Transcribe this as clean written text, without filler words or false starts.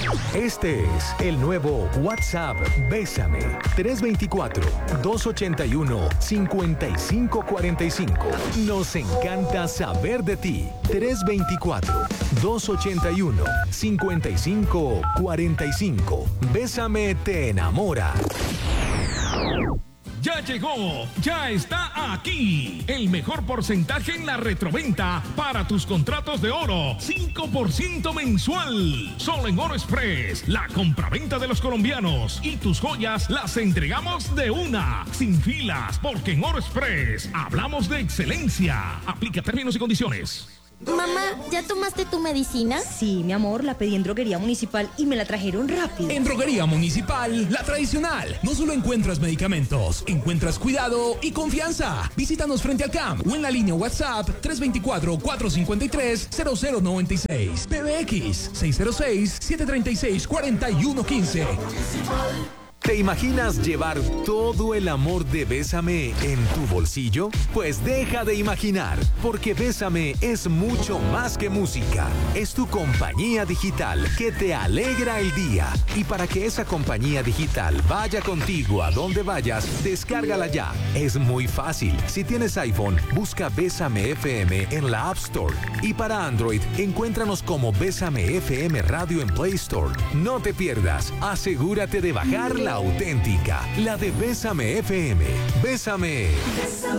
Este es el nuevo WhatsApp Bésame. 324-281-5545. Nos encanta saber de ti. 324-281-5545. Bésame te enamora. Ya llegó, ya está aquí. El mejor porcentaje en la retroventa para tus contratos de oro. 5% mensual. Solo en Oro Express, la compraventa de los colombianos. Y tus joyas las entregamos de una, sin filas, porque en Oro Express hablamos de excelencia. Aplica términos y condiciones. Mamá, ¿ya tomaste tu medicina? Sí, mi amor, la pedí en Droguería Municipal y me la trajeron rápido. En Droguería Municipal, la tradicional, no solo encuentras medicamentos, encuentras cuidado y confianza. Visítanos frente al CAM o en la línea WhatsApp 324-453-0096. PBX 606-736-4115. ¿Te imaginas llevar todo el amor de Bésame en tu bolsillo? Pues deja de imaginar, porque Bésame es mucho más que música. Es tu compañía digital que te alegra el día. Y para que esa compañía digital vaya contigo a donde vayas, descárgala ya. Es muy fácil. Si tienes iPhone, busca Bésame FM en la App Store. Y para Android, encuéntranos como Bésame FM Radio en Play Store. No te pierdas. Asegúrate de bajar la auténtica, la de Bésame FM. Bésame.